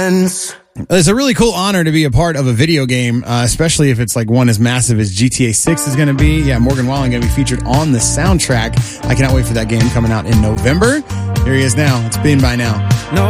friends. It's a really cool honor to be a part of a video game, especially if it's like one as massive as GTA 6 is going to be. Yeah, Morgan Wallen going to be featured on the soundtrack. I cannot wait for that game coming out in November. Here he is now. It's Been By Now.